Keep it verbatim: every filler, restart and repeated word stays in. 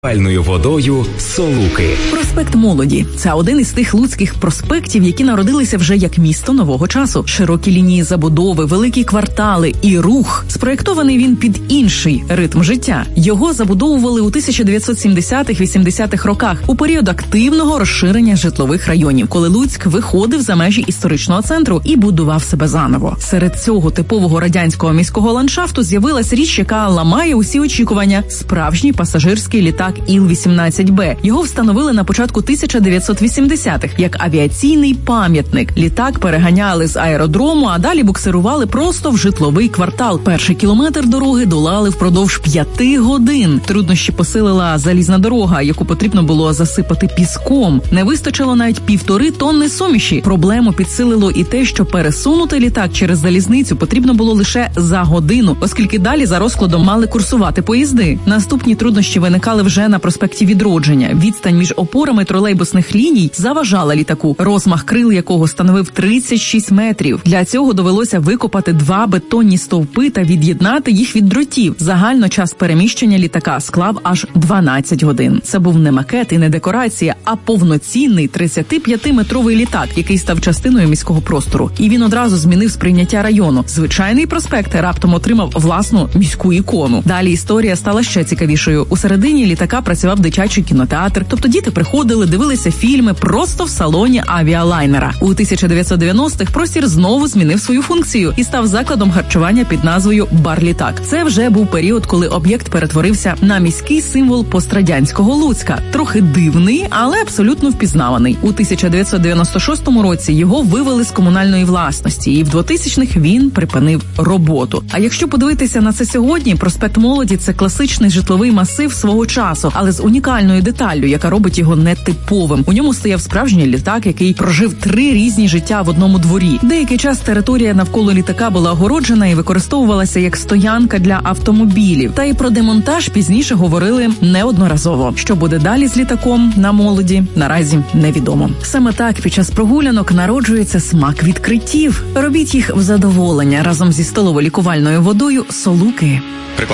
Пальною водою Солуки. Проспект Молоді – це один із тих луцьких проспектів, які народилися вже як місто нового часу. Широкі лінії забудови, великі квартали і рух. Спроєктований він під інший ритм життя. Його забудовували у тисяча дев'ятсот сімдесятих-вісімдесятих роках у період активного розширення житлових районів, коли Луцьк виходив за межі історичного центру і будував себе заново. Серед цього типового радянського міського ландшафту з'явилась річ, яка ламає усі очікування – справжній пасажирський літак Іл вісімнадцять Б. Його встановили на початку тисяча дев'ятсот вісімдесятих як авіаційний пам'ятник. Літак переганяли з аеродрому, а далі буксирували просто в житловий квартал. Перший кілометр дороги долали впродовж п'яти годин. Труднощі посилила залізна дорога, яку потрібно було засипати піском. Не вистачило навіть півтори тонни суміші. Проблему підсилило і те, що пересунути літак через залізницю потрібно було лише за годину, оскільки далі за розкладом мали курсувати поїзди. Наступні труднощі виникали вже на проспекті Відродження. Відстань між опорами тролейбусних ліній заважала літаку, розмах крил якого становив тридцять шість метрів. Для цього довелося викопати два бетонні стовпи та від'єднати їх від дротів. Загально час переміщення літака склав аж дванадцять годин. Це був не макет і не декорація, а повноцінний тридцятип'ятиметровий літак, який став частиною міського простору. І він одразу змінив сприйняття району. Звичайний проспект раптом отримав власну міську ікону. Далі історія стала ще цікавішою. У середині літака працював дитячий кінотеатр, тобто діти приходили, дивилися фільми просто в салоні авіалайнера. У тисяча дев'ятсот дев'яностих простір знову змінив свою функцію і став закладом харчування під назвою «Бар-літак». Це вже був період, коли об'єкт перетворився на міський символ пострадянського Луцька. Трохи дивний, але абсолютно впізнаваний. У тисяча дев'ятсот дев'яносто шостому році його вивели з комунальної власності, і в двотисячних він припинив роботу. А якщо подивитися на це сьогодні, проспект Молоді – це класичний житловий масив свого часу, але з унікальною деталлю, яка робить його нетиповим. У ньому стояв справжній літак, який прожив три різні життя в одному дворі. Деякий час територія навколо літака була огороджена і використовувалася як стоянка для автомобілів. Та й про демонтаж пізніше говорили неодноразово. Що буде далі з літаком на Молоді, наразі невідомо. Саме так під час прогулянок народжується смак відкриттів. Робіть їх в задоволення разом зі столово-лікувальною водою Солуки.